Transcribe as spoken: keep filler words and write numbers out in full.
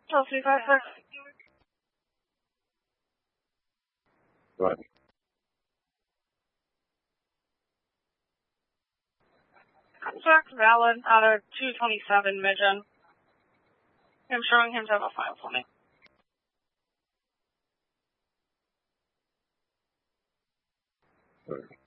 Chelsea five six. Right. Contract valid out of two twenty-seven Mission. I'm showing him to have a file for me. Right.